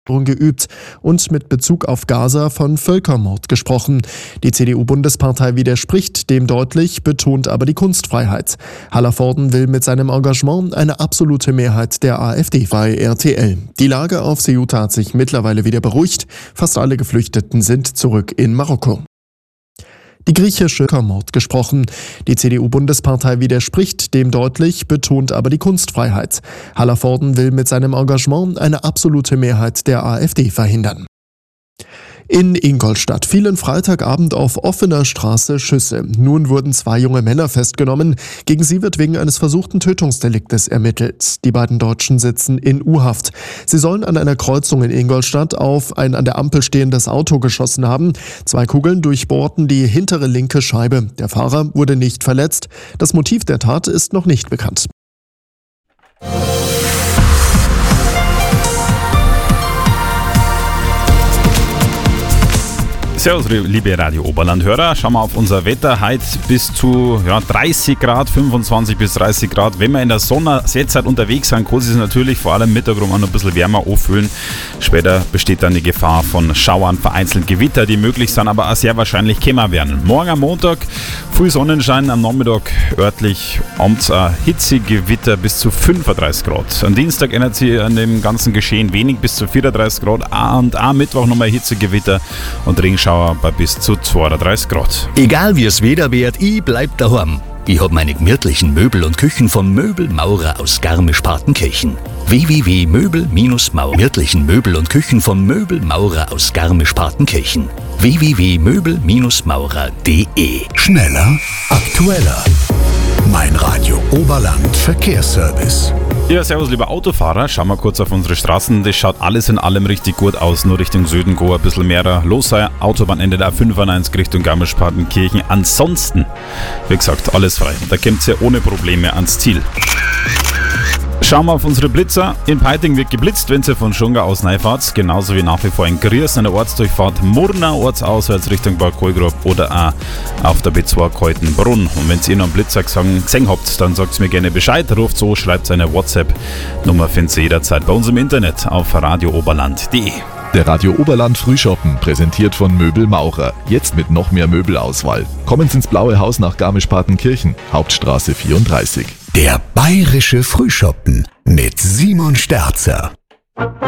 geübt und mit Bezug auf Gaza von Völkermord gesprochen. Die CDU-Bundespartei widerspricht dem deutlich, betont aber die Kunstfreiheit. Hallervorden will mit seinem Engagement eine absolute Mehrheit der AfD bei RTL. Die Lage auf Ceuta hat sich mittlerweile wieder beruhigt. Fast alle Geflüchteten sind zurück in Marokko. Die griechische Völkermord gesprochen. Die CDU-Bundespartei widerspricht dem deutlich, betont aber die Kunstfreiheit. Hallervorden will mit seinem Engagement eine absolute Mehrheit der AfD verhindern. In Ingolstadt fielen Freitagabend auf offener Straße Schüsse. Nun wurden 2 junge Männer festgenommen. Gegen sie wird wegen eines versuchten Tötungsdeliktes ermittelt. Die beiden Deutschen sitzen in U-Haft. Sie sollen an einer Kreuzung in Ingolstadt auf ein an der Ampel stehendes Auto geschossen haben. 2 Kugeln durchbohrten die hintere linke Scheibe. Der Fahrer wurde nicht verletzt. Das Motiv der Tat ist noch nicht bekannt. Servus, liebe Radio Oberland-Hörer. Schauen wir auf unser Wetter. Heute bis zu 30 Grad, 25 bis 30 Grad. Wenn wir in der Sonne jetzt unterwegs sind, kann es sich natürlich vor allem Mittag rum noch ein bisschen wärmer anfühlen. Später besteht dann die Gefahr von Schauern, vereinzelt Gewitter, die möglich sind, aber auch sehr wahrscheinlich kommen werden. Morgen am Montag viel Sonnenschein, am Nachmittag örtlich abends ein Hitzegewitter bis zu 35 Grad. Am Dienstag ändert sich an dem ganzen Geschehen wenig, bis zu 34 Grad. Und am Mittwoch nochmal Hitzegewitter und Regenschauer bei bis zu 32 Grad. Egal wie es Wetter wird, ich bleib daheim. Ich hab meine gemütlichen Möbel und Küchen von Möbelmaurer aus Garmisch-Partenkirchen. www.möbel-maurer. Gemütlichen Möbel und Küchen von Möbelmaurer aus Garmisch-Partenkirchen. www.möbelmaurer.de. Schneller, aktueller. Mein Radio Oberland Verkehrsservice. Ja, servus, lieber Autofahrer. Schauen wir kurz auf unsere Straßen. Das schaut alles in allem richtig gut aus. Nur Richtung Süden ein bisschen mehr los sei. Autobahnende der A95 Richtung Garmisch-Partenkirchen. Ansonsten, wie gesagt, alles frei. Da kommt ihr ohne Probleme ans Ziel. Schauen wir auf unsere Blitzer. In Peiting wird geblitzt, wenn ihr von Schunga aus reinfahrt. Genauso wie nach wie vor in Griers an der Ortsdurchfahrt Murna, ortsauswärts Richtung Bad Kohlgrub oder auch auf der B2 Keutenbrunn. Und wenn ihr noch einen Blitzer gesehen habt, dann sagt mir gerne Bescheid. Ruft so, schreibt eine WhatsApp-Nummer, findet ihr jederzeit bei uns im Internet auf radiooberland.de. Der Radio Oberland Frühschoppen, präsentiert von Möbelmaurer. Jetzt mit noch mehr Möbelauswahl. Kommen Sie ins Blaue Haus nach Garmisch-Partenkirchen, Hauptstraße 34. Der bayerische Frühschoppen mit Simon Sterzer.